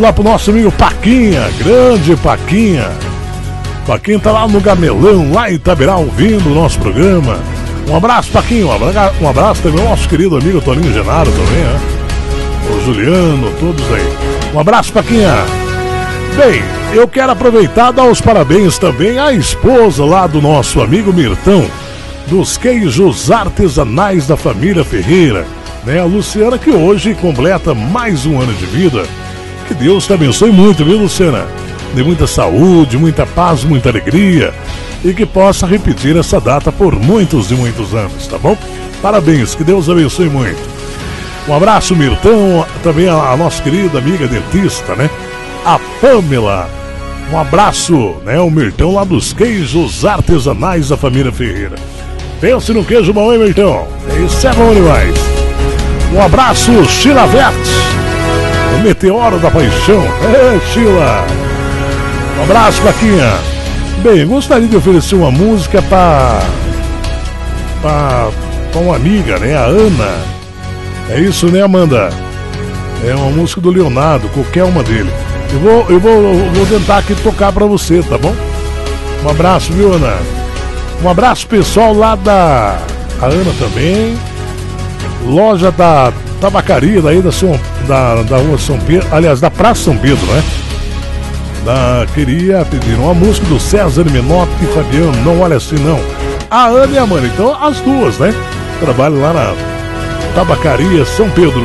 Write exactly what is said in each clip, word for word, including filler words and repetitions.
Lá pro nosso amigo Paquinha, grande Paquinha. Paquinha tá lá no Gamelão, lá em Itaberá, ouvindo o nosso programa. Um abraço, Paquinha, um abraço, um abraço também ao nosso querido amigo Toninho Genaro também, né? O Juliano, todos aí. Um abraço, Paquinha. Bem, eu quero aproveitar e dar os parabéns também à esposa lá do nosso amigo Mirtão, dos queijos artesanais da família Ferreira, né? A Luciana, que hoje completa mais um ano de vida. Que Deus te abençoe muito, viu, Luciana? De muita saúde, muita paz, muita alegria, e que possa repetir essa data por muitos e muitos anos, tá bom? Parabéns, que Deus abençoe muito. Um abraço, Mirtão, também a, a nossa querida amiga dentista, né? A Pamela. Um abraço, né? O Mirtão lá dos queijos artesanais da família Ferreira. Pense no queijo bom, hein, Mirtão? Isso é bom demais. Um abraço, Sheila Vert, o meteoro da paixão. É, Sheila. Um abraço, Paquinha. Bem, gostaria de oferecer uma música para para uma amiga, né? A Ana. É isso, né, Amanda? É uma música do Leonardo, qualquer uma dele. Eu vou, eu vou, eu vou tentar aqui tocar para você, tá bom? Um abraço, viu, Ana? Um abraço, pessoal, lá da a Ana também. Loja da tabacaria daí da, São, da, da rua São Pedro, aliás, da Praça São Pedro, né? Da, queria pedir uma música do César Menotti e Fabiano, Não Olha Assim Não. A Ana e a Mãe, então as duas, né? Trabalham lá na Tabacaria São Pedro.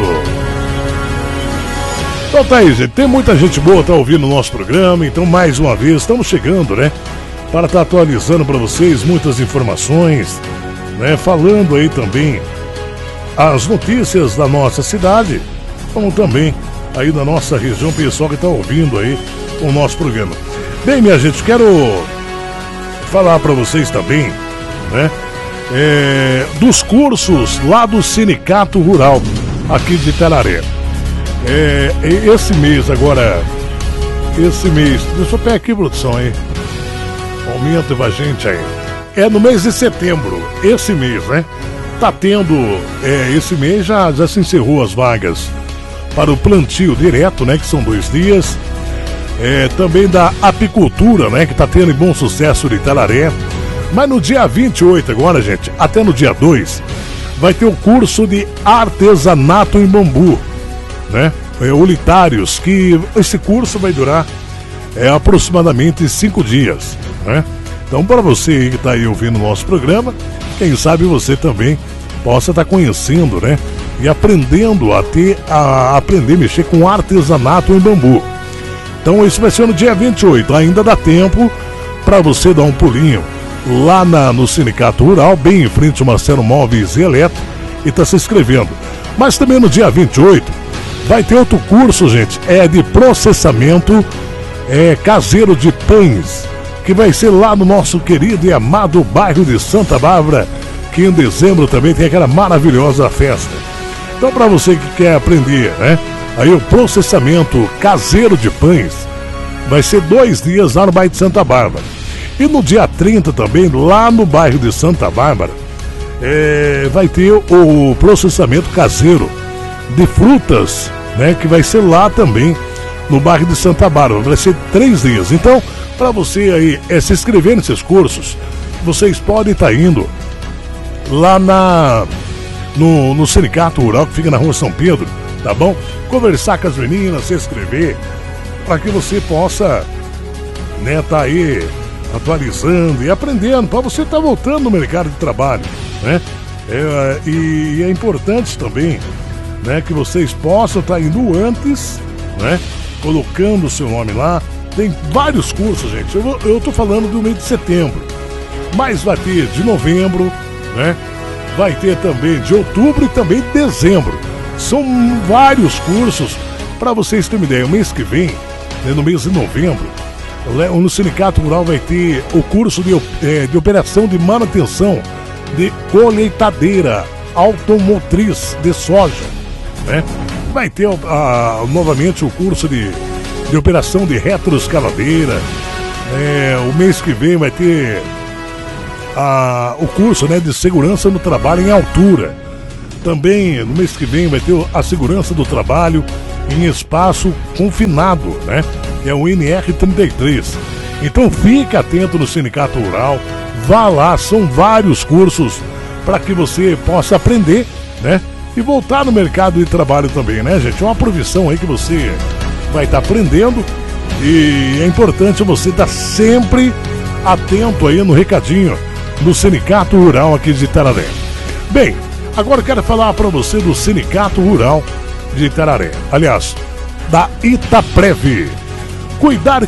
Então tá aí, gente, tem muita gente boa tá ouvindo o nosso programa, então mais uma vez estamos chegando, né? Para estar tá atualizando para vocês muitas informações, né? Falando aí também as notícias da nossa cidade, como também aí da nossa região, pessoal que está ouvindo aí o nosso programa. Bem, minha gente, quero falar para vocês também, né, é, dos cursos lá do Sindicato Rural aqui de Italaré. É, esse mês agora, esse mês, deixa eu pegar aqui, produção, aí, aumenta pra gente aí. É no mês de setembro, esse mês, né? Tá tendo, é, esse mês já, já se encerrou as vagas para o plantio direto, né? Que são dois dias. É, também da apicultura, né? Que tá tendo bom sucesso de Italaré. Mas no dia vinte e oito agora, gente, até no dia dois, vai ter o curso de artesanato em bambu, né? É, Olitários, que esse curso vai durar é, aproximadamente cinco dias, né? Então, para você que está aí ouvindo o nosso programa, quem sabe você também possa estar tá conhecendo, né? E aprendendo a ter, a aprender a mexer com artesanato em bambu. Então, isso vai ser no dia vinte e oito. Ainda dá tempo para você dar um pulinho lá na, no Sindicato Rural, bem em frente ao Marcelo Móveis e Eletro, e está se inscrevendo. Mas também no dia vinte e oito vai ter outro curso, gente, é de processamento é, caseiro de pães, que vai ser lá no nosso querido e amado bairro de Santa Bárbara, que em dezembro também tem aquela maravilhosa festa. Então, para você que quer aprender, né, aí o processamento caseiro de pães, vai ser dois dias lá no bairro de Santa Bárbara. E no dia trinta também, lá no bairro de Santa Bárbara, é, vai ter o processamento caseiro de frutas, né, que vai ser lá também no bairro de Santa Bárbara. Vai ser três dias. Então, para você aí é, se inscrever nesses cursos, vocês podem estar tá indo lá na, no, no Sindicato Rural, que fica na rua São Pedro, tá bom? Conversar com as meninas, se inscrever, para que você possa, né, tá aí atualizando e aprendendo, para você estar tá voltando no mercado de trabalho, né? É, e, e é importante também, né, que vocês possam estar tá indo antes, né, colocando o seu nome lá. Tem vários cursos, gente. Eu, vou, eu tô falando do mês de setembro, mas vai ter de novembro, né? Vai ter também de outubro e também de dezembro. São vários cursos para vocês terem uma ideia. O mês que vem, né, no mês de novembro, no Sindicato Rural vai ter o curso de, é, de operação de manutenção de colheitadeira automotriz de soja, né? Vai ter a, novamente o curso de, de operação de retroescavadeira. É, o mês que vem vai ter a, o curso, né, de segurança no trabalho em altura. Também no mês que vem vai ter a segurança do trabalho em espaço confinado, né? É o N R trinta e três. Então fique atento no Sindicato Rural, vá lá, são vários cursos para que você possa aprender, né? E voltar no mercado de trabalho também, né, gente? É uma profissão aí que você vai estar aprendendo e é importante você estar sempre atento aí no recadinho do Sindicato Rural aqui de Itararé. Bem, agora eu quero falar para você do Sindicato Rural de Itararé, aliás, da Itaprev. Cuidar